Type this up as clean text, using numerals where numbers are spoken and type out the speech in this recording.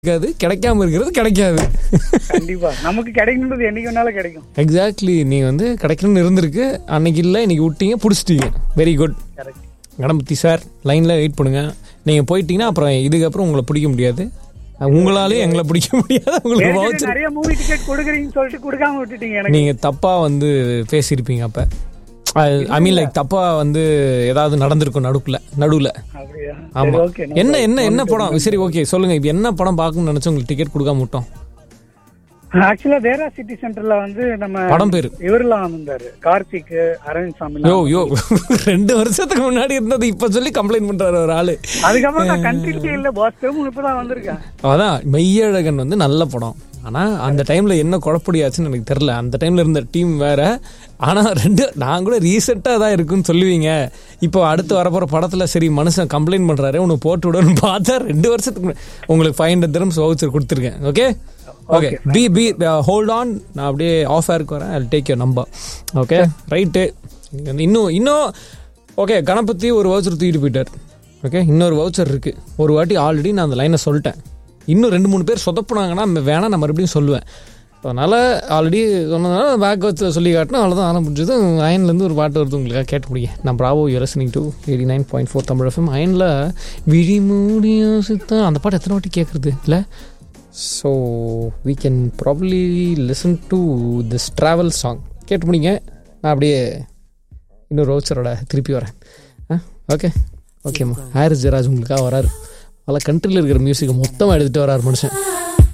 இருக்காது, கிடைக்காம இருக்கிறது கிடைக்காது. கண்டிப்பா நமக்கு கிடைக்கணுன்றது என்னைக்கு வேணாலும் கிடைக்கும். எக்ஸாக்ட்லி. நீங்க வந்து கிடைக்கணும்னு இருந்திருக்கு, அன்னைக்கு இல்லை, இன்னைக்கு விட்டீங்க, பிடிச்சிட்டீங்க. Very good Ganapathi sir. லைன்ல வெயிட் பண்ணுங்க. நீங்க போயிட்டீங்கன்னா அப்புறம் இதுக்கப்புறம் உங்களை பிடிக்க முடியாது, உங்களாலே எங்களை பிடிக்க முடியாது. உங்களுக்கு நிறைய மூவி டிக்கெட் கொடுக்குறீங்கன்னு சொல்லிட்டு கொடுக்காம விட்டுட்டீங்க. நீங்க தப்பா வந்து பேசியிருப்பீங்க. அப்ப ஐ மீன் லைக் தப்பா வந்து ஏதாவது நடந்திருக்கும் நடுவுல. ஆமா. என்ன என்ன என்ன படம்? சரி ஓகே சொல்லுங்க, இப்ப என்ன படம் பார்க்கணும்னு நினைச்சு உங்களுக்கு டிக்கெட் கொடுக்காம விட்டோம்? ஆக்சுவலா தேரா சிட்டி சென்டர்ல வந்து நம்ம படம் பேரு இவரெல்லாம் வந்தாரு, கார்த்திக், அரவிந்த் சாமி. யோ 2 வருஷத்துக்கு முன்னாடி இருந்தது இப்ப சொல்லி கம்ப்ளைண்ட் பண்றாரு ஒரு ஆளு. அதுக்கப்புறம் நான் கண்ட்ரிலே இல்ல பாஸ், இப்பதான் வந்திருக்கேன். அதான் மெய்யழகன் வந்து நல்ல படம். ஆனா அந்த டைம்ல என்ன குழப்படியாச்சுன்னு எனக்கு தெரியல. அந்த டைம்ல இருந்த டீம் வேற. ஆனா நான் கூட ரீசெண்டா தான் இருக்குன்னு சொல்லுவீங்க. இப்போ அடுத்து வரப்போற படத்துல சரி மனுஷன் கம்ப்ளைண்ட் பண்றாரு, உனக்கு போட்டு விடணும்னு பார்த்தா 2 வருஷத்துக்கு உங்களுக்கு 500 dirhams வவுச்சர் கொடுத்துருக்கேன். Okay okay, B hold on. நான் அப்படியே ஆஃப் ஏருக்கு வரேன். I take your number. Okay right. இன்னும் ஓகே. கணபதி ஒரு வவுச்சர் தூக்கிட்டு போயிட்டார். ஓகே, இன்னொரு வவுச்சர் இருக்கு. ஒரு வாட்டி ஆல்ரெடி நான் அந்த லைனை சொல்லிட்டேன். இன்னும் 2-3 பேர் சொதப்புனாங்கன்னா வேணா நான் மறுபடியும் சொல்லுவேன். அதனால் ஆல்ரெடி சொன்னதுனால பேக் வச்சு சொல்லி காட்டினா அவ்வளோதான் ஆரம்பிச்சது. அயன்லேருந்து ஒரு பாட்டு வருது, உங்களுக்காக கேட்டு முடியும். நான் Bravo you listening to 89.4 Tamil FM. அயனில் விழி மூடிய சித்தா அந்த பாட்டு எத்தனை வாட்டி கேட்குறது இல்லை? So we can probably listen to this travel song. கேட்டு முடிங்க. நான் அப்படியே இன்னொரு ரோச்சரோட திருப்பி வரேன். ஓகே ஓகேம்மா. ஹாரிஸ் ஜெயராஜ் உங்களுக்காக வராரு. பல கண்ட்ரியில் இருக்கிற மியூசிக்கை மொத்தமாக எடுத்துகிட்டு வராரு மனுஷன்.